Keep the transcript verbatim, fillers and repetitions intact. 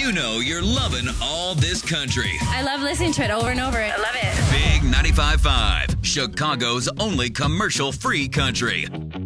You know you're loving all this country. I love listening to it over and over. I love it. Big ninety-five point five, Chicago's only commercial-free country.